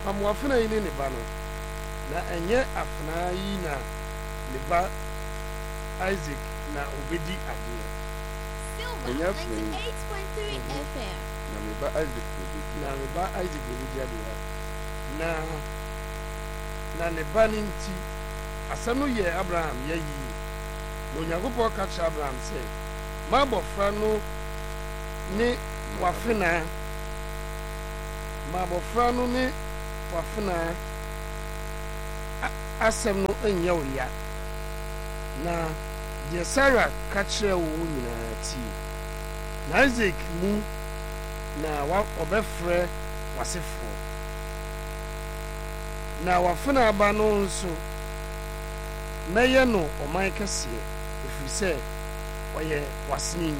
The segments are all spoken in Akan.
Famwafena yi ne ba no na enye afena yi na ne ba Isaac na obedi ade. Silver 98.3 FM. Na me ba Isaac obedi ade. Na ne ba ninti asɛm no yɛ Abraham yɛ yi. Na Onyankopɔn ka kyerɛ Abraham sɛ, "Ma abɔfra no ne wafena asɛm no nyɛ wo ya. Na deɛ Sarah ka kyerɛ wo nyinaa tie. Na Isaac mu na ɔbɛfrɛ w'asefoɔ. Na wafena aba no nso mɛyɛ no ɔman kɛseɛ, ɛfiri sɛ ɔyɛ w'aseni."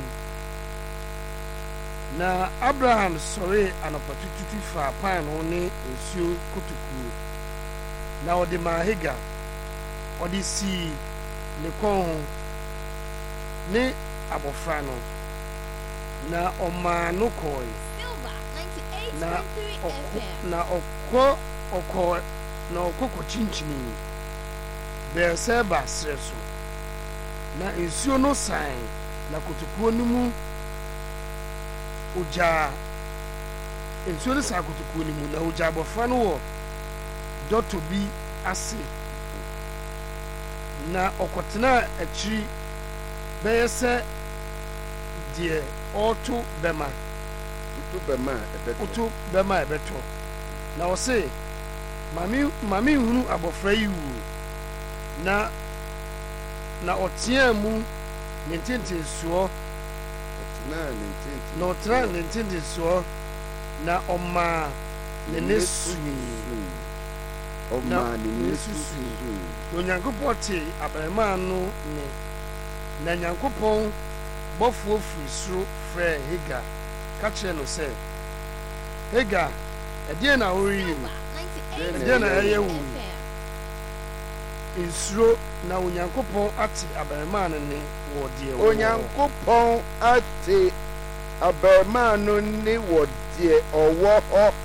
Na Abraham sɔree anɔpatututu faa paano ne nsuo kotokuo, na ɔde maa Hagar, ɔde sii ne kɔn ho ne abɔfra no, na ɔmaa no kɔe. Na ɔkɔ kɔkyinkyinii Beer-Seba serɛ so, na nsuo no sae, na kotokuo no mu na ogya abɔfra no wɔ dɔtɔ bi ase. Na ɔkɔtenaa akyiri bɛyɛ sɛ deɛ ɔreto bɛma a ɛbɛtɔ. Na ɔse, "Mame nhunu abɔfra yi wuo." Na ɔteaa mu ne ntentensoɔ, na ɔmaa ne ne sui. Na Onyankopɔn te abarimaa no nne. Na Nyankopɔn bɔfoɔ firi soro frɛɛ Hagar ka kyerɛ no sɛ, "Hagar, ɛdeɛn na woreyɛ? Ɛdeɛn na ɛyɛ wo? Nsuro, na Onyankopɔn ate abarimaa no nne wɔ deɛ ɔwɔ." Onyankopɔn ate abarimaa no nne wɔ deɛ ɔwɔ hɔ.